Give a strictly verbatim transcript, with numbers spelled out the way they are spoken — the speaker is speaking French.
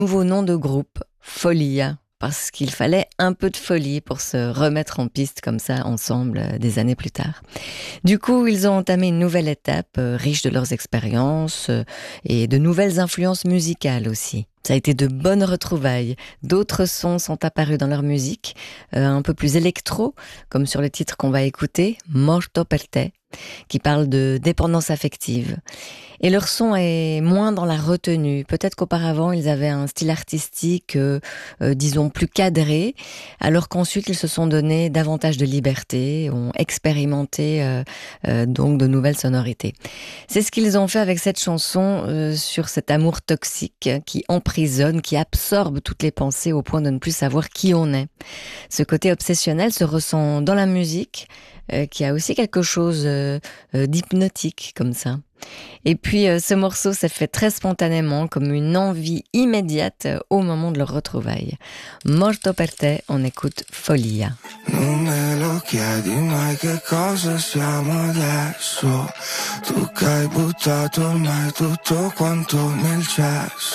Nouveau nom de groupe, Folia, parce qu'il fallait un peu de folie pour se remettre en piste comme ça ensemble euh, des années plus tard. Du coup, ils ont entamé une nouvelle étape, euh, riche de leurs expériences euh, et de nouvelles influences musicales aussi. Ça a été de bonnes retrouvailles. D'autres sons sont apparus dans leur musique, euh, un peu plus électro, comme sur le titre qu'on va écouter, Morto per te, qui parle de dépendance affective. Et leur son est moins dans la retenue. Peut-être qu'auparavant, ils avaient un style artistique, euh, euh, disons, plus cadré, alors qu'ensuite, ils se sont donné davantage de liberté, ont expérimenté euh, euh, donc de nouvelles sonorités. C'est ce qu'ils ont fait avec cette chanson euh, sur cet amour toxique qui emprisonne, qui absorbe toutes les pensées au point de ne plus savoir qui on est. Ce côté obsessionnel se ressent dans la musique, euh, qui a aussi quelque chose euh, euh, d'hypnotique comme ça. Et puis euh, ce morceau s'est fait très spontanément, comme une envie immédiate euh, au moment de leur retrouvaille. Morto per te, on écoute Folia. Non me lo chiedi mai che cosa siamo adesso. Tu che hai buttato ormai tutto quanto nel cesso.